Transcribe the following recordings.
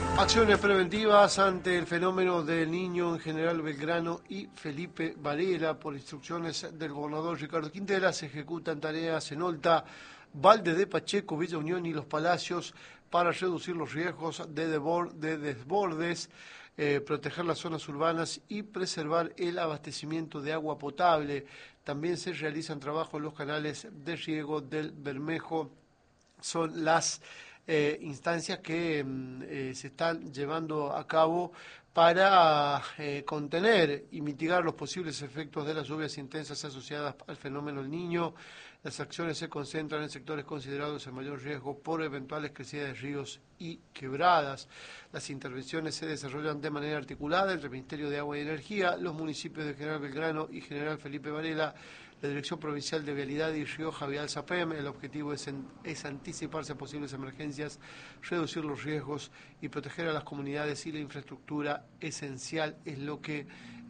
Acciones preventivas ante el fenómeno del Niño en General Belgrano y Felipe Varela. Por instrucciones del gobernador Ricardo Quintela, se ejecutan tareas en Olta, Valde de Pacheco, Villa Unión y Los Palacios para reducir los riesgos de desbordes, proteger las zonas urbanas y preservar el abastecimiento de agua potable. También se realizan trabajos en los canales de riego del Bermejo. Son las instancias que se están llevando a cabo para contener y mitigar los posibles efectos de las lluvias intensas asociadas al fenómeno del Niño. Las acciones se concentran en sectores considerados en mayor riesgo por eventuales crecidas de ríos y quebradas. Las intervenciones se desarrollan de manera articulada entre el Ministerio de Agua y Energía, los municipios de General Belgrano y General Felipe Varela, la Dirección Provincial de Vialidad y Rioja Vial SAPEM. El objetivo es anticiparse a posibles emergencias, reducir los riesgos y proteger a las comunidades y la infraestructura esencial, es lo que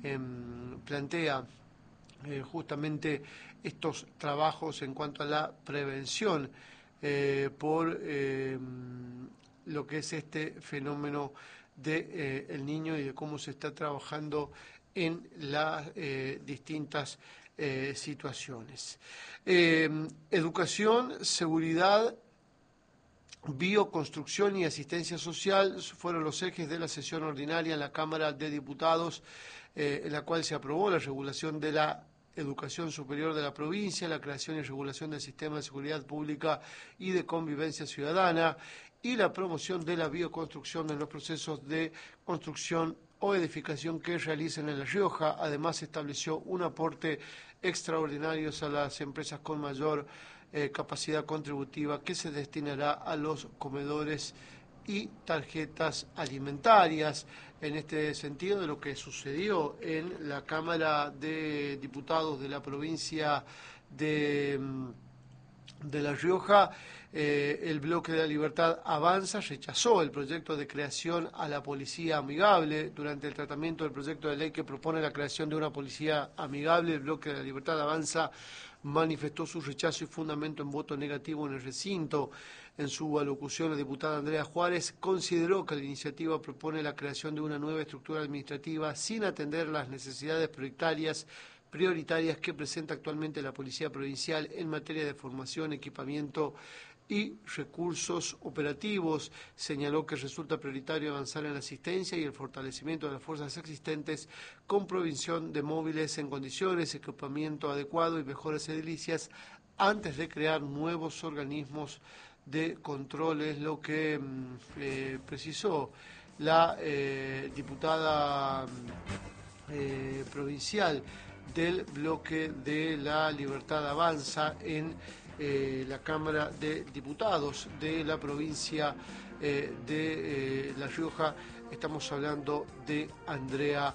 plantea justamente estos trabajos en cuanto a la prevención por lo que es este fenómeno de el Niño y de cómo se está trabajando en las distintas situaciones. Educación, seguridad, bioconstrucción y asistencia social fueron los ejes de la sesión ordinaria en la Cámara de Diputados, en la cual se aprobó la regulación de la educación superior de la provincia, la creación y regulación del sistema de seguridad pública y de convivencia ciudadana y la promoción de la bioconstrucción en los procesos de construcción o edificación que realicen en La Rioja. Además, se estableció un aporte extraordinario a las empresas con mayor capacidad contributiva que se destinará a los comedores y tarjetas alimentarias. En este sentido, de lo que sucedió en la Cámara de Diputados de la provincia de La Rioja, el Bloque de la Libertad Avanza rechazó el proyecto de creación a la policía amigable. Durante el tratamiento del proyecto de ley que propone la creación de una policía amigable, el Bloque de la Libertad Avanza manifestó su rechazo y fundamento en voto negativo en el recinto. En su alocución, la diputada Andrea Juárez consideró que la iniciativa propone la creación de una nueva estructura administrativa sin atender las necesidades prioritarias que presenta actualmente la Policía Provincial en materia de formación, equipamiento y recursos operativos. Señaló que resulta prioritario avanzar en la asistencia y el fortalecimiento de las fuerzas existentes con provisión de móviles en condiciones, equipamiento adecuado y mejoras edilicias antes de crear nuevos organismos de control, es lo que precisó la diputada provincial del Bloque de la Libertad Avanza en la Cámara de Diputados de la provincia de La Rioja. Estamos hablando de Andrea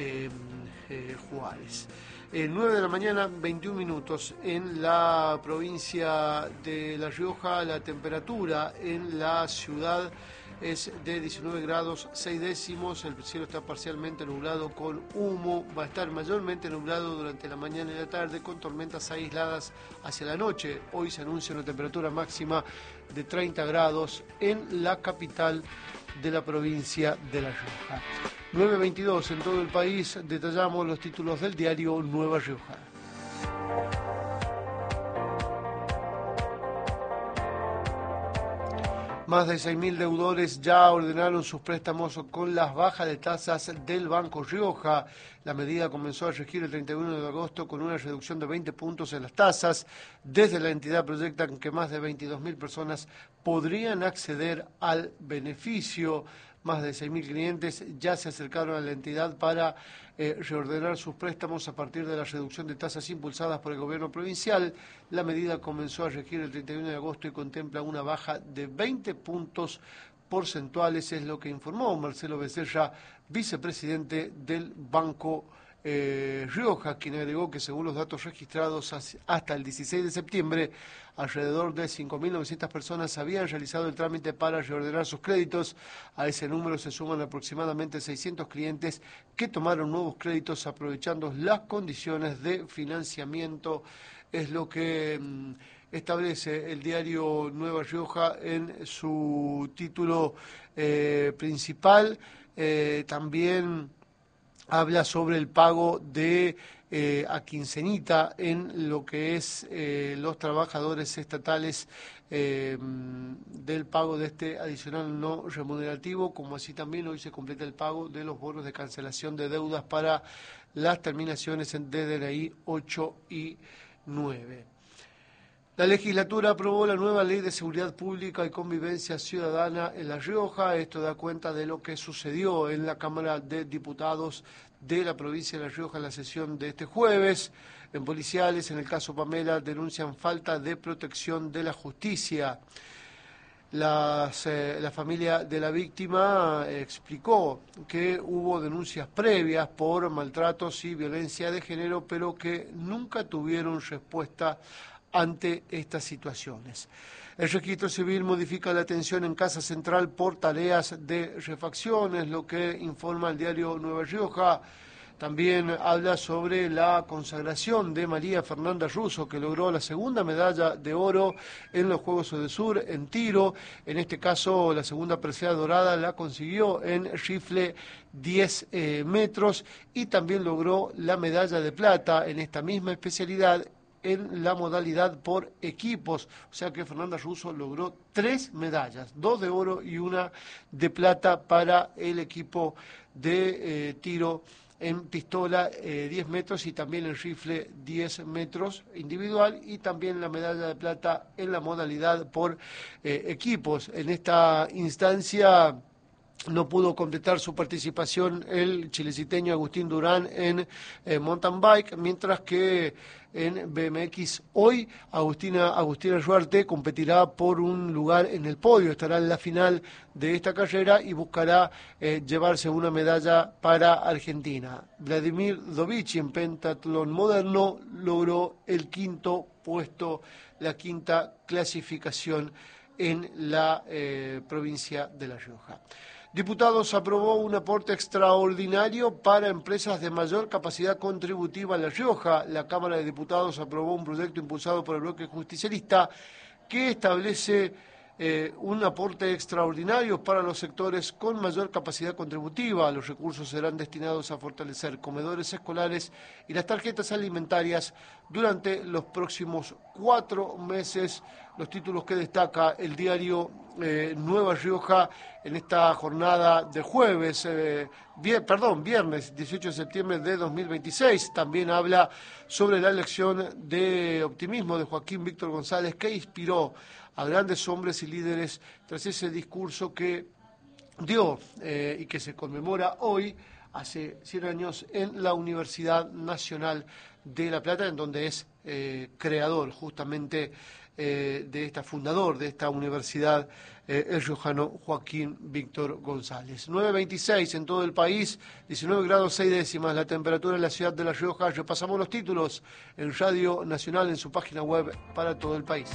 Juárez. 9 de la mañana, 21 minutos. En la provincia de La Rioja, la temperatura en la ciudad es de 19 grados 6 décimos, el cielo está parcialmente nublado con humo, va a estar mayormente nublado durante la mañana y la tarde con tormentas aisladas hacia la noche. Hoy se anuncia una temperatura máxima de 30 grados en la capital de la provincia de La Rioja. 9:22 en todo el país, detallamos los títulos del diario Nueva Rioja. Más de 6.000 deudores ya ordenaron sus préstamos con las bajas de tasas del Banco Rioja. La medida comenzó a regir el 31 de agosto con una reducción de 20 puntos en las tasas. Desde la entidad proyectan que más de 22.000 personas podrían acceder al beneficio. Más de 6.000 clientes ya se acercaron a la entidad para reordenar sus préstamos a partir de la reducción de tasas impulsadas por el gobierno provincial. La medida comenzó a regir el 31 de agosto y contempla una baja de 20 puntos porcentuales, es lo que informó Marcelo Becerra, vicepresidente del Banco Rioja, quien agregó que según los datos registrados hasta el 16 de septiembre, alrededor de 5.900 personas habían realizado el trámite para reordenar sus créditos. A ese número se suman aproximadamente 600 clientes que tomaron nuevos créditos aprovechando las condiciones de financiamiento, es lo que establece el diario Nueva Rioja en su título principal. También habla sobre el pago de a quincenita en lo que es los trabajadores estatales, del pago de este adicional no remunerativo, como así también hoy se completa el pago de los bonos de cancelación de deudas para las terminaciones de DNI 8 y 9. La legislatura aprobó la nueva Ley de Seguridad Pública y Convivencia Ciudadana en La Rioja. Esto da cuenta de lo que sucedió en la Cámara de Diputados de la provincia de La Rioja en la sesión de este jueves. En policiales, en el caso Pamela, denuncian falta de protección de la justicia. La familia de la víctima explicó que hubo denuncias previas por maltratos y violencia de género, pero que nunca tuvieron respuesta ante estas situaciones. El registro civil modifica la atención en Casa Central por tareas de refacciones, lo que informa el diario Nueva Rioja. También habla sobre la consagración de María Fernanda Russo, que logró la segunda medalla de oro en los Juegos Odesur en tiro. En este caso, la segunda presea dorada la consiguió en rifle 10 metros y también logró la medalla de plata en esta misma especialidad en la modalidad por equipos, o sea que Fernanda Russo logró 3 medallas, 2 de oro y 1 de plata para el equipo de tiro en pistola 10 metros y también en rifle 10 metros individual, y también la medalla de plata en la modalidad por equipos. En esta instancia no pudo completar su participación el chileciteño Agustín Durán en mountain bike, mientras que en BMX hoy Agustina Ruarte competirá por un lugar en el podio, estará en la final de esta carrera y buscará llevarse una medalla para Argentina. Vladimir Dovici en pentatlón moderno logró el quinto puesto, la quinta clasificación en la provincia de La Rioja. Diputados aprobó un aporte extraordinario para empresas de mayor capacidad contributiva en La Rioja. La Cámara de Diputados aprobó un proyecto impulsado por el bloque justicialista que establece un aporte extraordinario para los sectores con mayor capacidad contributiva. Los recursos serán destinados a fortalecer comedores escolares y las tarjetas alimentarias durante los próximos 4 meses. Los títulos que destaca el diario Nueva Rioja en esta jornada de viernes 18 de septiembre de 2026. También habla sobre la lección de optimismo de Joaquín Víctor González, que inspiró a grandes hombres y líderes tras ese discurso que dio y que se conmemora hoy, hace 100 años, en la Universidad Nacional de La Plata, en donde es creador justamente fundador de esta universidad, el riojano Joaquín Víctor González. 9:26 en todo el país, 19 grados 6 décimas la temperatura en la ciudad de La Rioja. Repasamos los títulos en Radio Nacional en su página web para todo el país.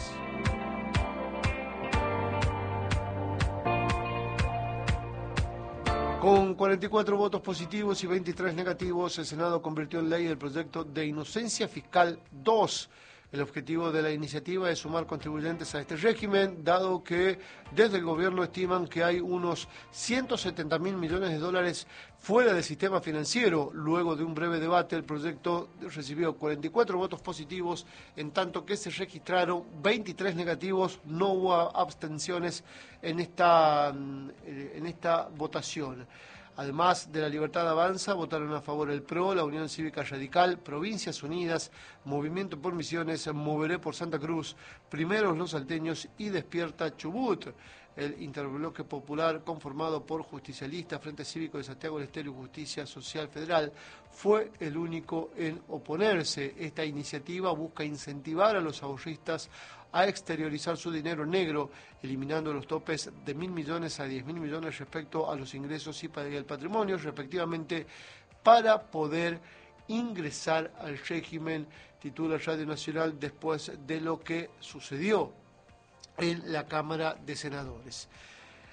Con 44 votos positivos y 23 negativos, el Senado convirtió en ley el proyecto de Inocencia Fiscal 2. El objetivo de la iniciativa es sumar contribuyentes a este régimen, dado que desde el gobierno estiman que hay unos 170.000 millones de dólares fuera del sistema financiero. Luego de un breve debate, el proyecto recibió 44 votos positivos, en tanto que se registraron 23 negativos. No hubo abstenciones en esta votación. Además de La Libertad Avanza, votaron a favor el PRO, la Unión Cívica Radical, Provincias Unidas, Movimiento por Misiones, Moveré por Santa Cruz, Primeros los Salteños y Despierta Chubut. El interbloque popular, conformado por justicialistas, Frente Cívico de Santiago del Estero y Justicia Social Federal, fue el único en oponerse. Esta iniciativa busca incentivar a los ahorristas a exteriorizar su dinero negro, eliminando los topes de 1.000 millones a 10.000 millones respecto a los ingresos y el patrimonio, respectivamente, para poder ingresar al régimen, titula Radio Nacional, después de lo que sucedió en la Cámara de Senadores.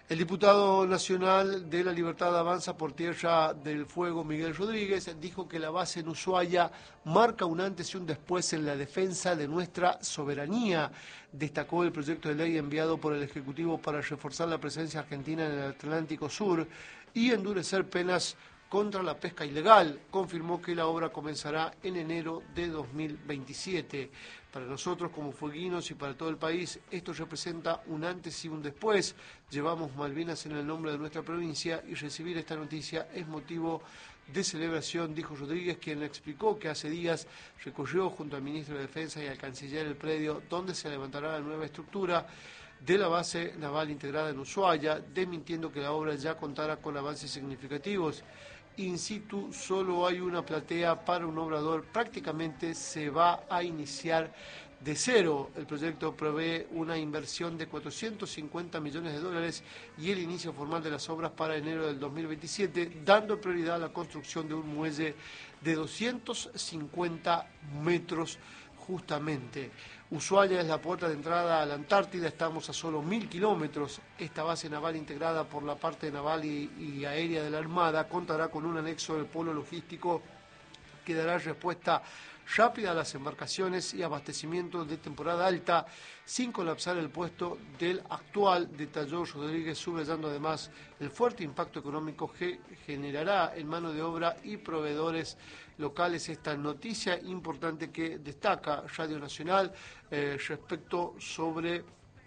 El diputado nacional de La Libertad Avanza por Tierra del Fuego, Miguel Rodríguez, dijo que la base en Ushuaia marca un antes y un después en la defensa de nuestra soberanía. Destacó el proyecto de ley enviado por el Ejecutivo para reforzar la presencia argentina en el Atlántico Sur y endurecer penas contra la pesca ilegal. Confirmó que la obra comenzará en enero de 2027. Para nosotros como fueguinos y para todo el país, esto representa un antes y un después. Llevamos Malvinas en el nombre de nuestra provincia y recibir esta noticia es motivo de celebración, dijo Rodríguez, quien explicó que hace días recorrió junto al ministro de Defensa y al canciller el predio donde se levantará la nueva estructura de la base naval integrada en Ushuaia, desmintiendo que la obra ya contara con avances significativos. In situ solo hay una platea para un obrador, prácticamente se va a iniciar de cero. El proyecto prevé una inversión de 450 millones de dólares y el inicio formal de las obras para enero del 2027, dando prioridad a la construcción de un muelle de 250 metros justamente. Ushuaia es la puerta de entrada a la Antártida, estamos a solo 1000 kilómetros. Esta base naval integrada por la parte naval y aérea de la Armada contará con un anexo del polo logístico que dará respuesta rápida a las embarcaciones y abastecimiento de temporada alta sin colapsar el puesto del actual, detalló Rodríguez, subrayando además el fuerte impacto económico que generará en mano de obra y proveedores locales. Esta noticia importante que destaca Radio Nacional respecto sobre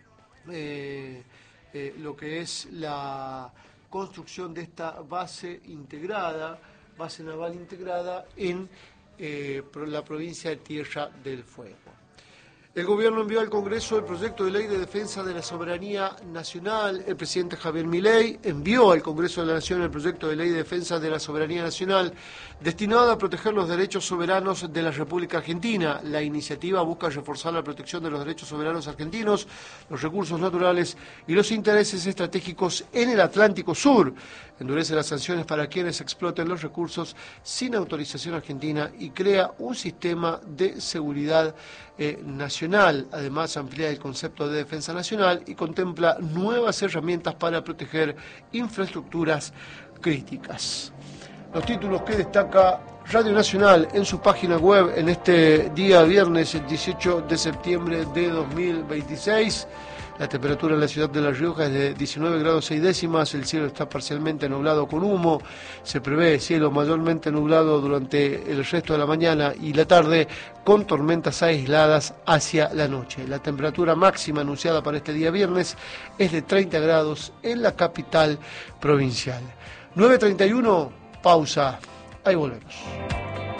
lo que es la construcción de esta base naval integrada en la provincia de Tierra del Fuego. El gobierno envió al Congreso el proyecto de ley de defensa de la soberanía nacional. El presidente Javier Milei envió al Congreso de la Nación el proyecto de ley de defensa de la soberanía nacional destinado a proteger los derechos soberanos de la República Argentina. La iniciativa busca reforzar la protección de los derechos soberanos argentinos, los recursos naturales y los intereses estratégicos en el Atlántico Sur. Endurece las sanciones para quienes exploten los recursos sin autorización argentina y crea un sistema de seguridad nacional. Además, amplía el concepto de defensa nacional y contempla nuevas herramientas para proteger infraestructuras críticas. Los títulos que destaca Radio Nacional en su página web en este día viernes, el 18 de septiembre de 2026. La temperatura en la ciudad de La Rioja es de 19 grados 6 décimas, el cielo está parcialmente nublado con humo, se prevé cielo mayormente nublado durante el resto de la mañana y la tarde con tormentas aisladas hacia la noche. La temperatura máxima anunciada para este día viernes es de 30 grados en la capital provincial. 9:31, pausa, ahí volvemos.